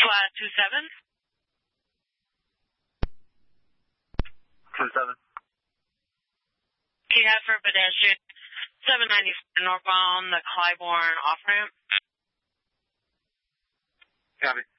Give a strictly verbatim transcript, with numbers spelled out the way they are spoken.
Flat two seven. Two seven. Key head for pedestrian seven ninety-four northbound, the Clybourne off ramp. Copy.